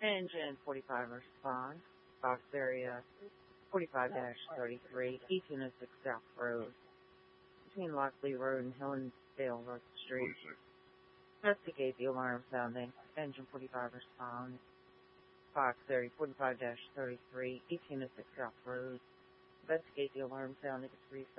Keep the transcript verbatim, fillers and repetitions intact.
Engine forty-five respond. Box area forty-five thirty-three, eighteen oh six South Road. Between Lockley Road and Helensdale Road Street. Investigate the alarm sounding. Engine forty-five respond. Box area forty-five thirty-three, eighteen oh six South Road. Investigate the alarm sounding. It's